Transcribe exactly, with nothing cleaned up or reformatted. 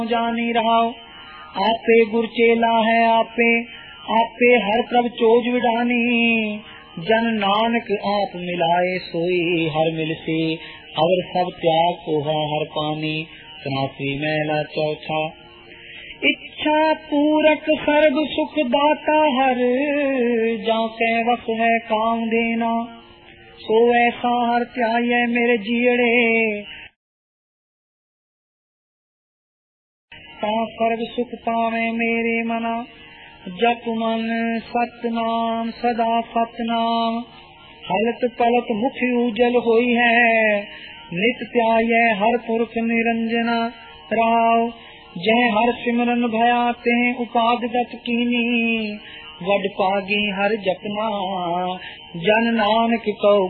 जानी रहाओ। आपे गुर चेला है आपे आपे हर प्रभ चोज विडानी। जन नानक आप मिलाए सोई हर मिल से अवर सब त्याग को है हर पानी। तनासी महला चौथा। इच्छा पूरक सर्व सुख दाता हर जाओ के वस है काम देना। सो ऐसा हर त्याय मेरे जीड़े ता सर्व सुख पावे मेरे मना। जप मन सतनाम सदा सतनाम हलत पलत मुख उजल होई है। नित त्याय हर पुरख निरंजना राव। जय हर सिमरन भया ते उपागत कीनी। वड पागी हर जपना जन नानक को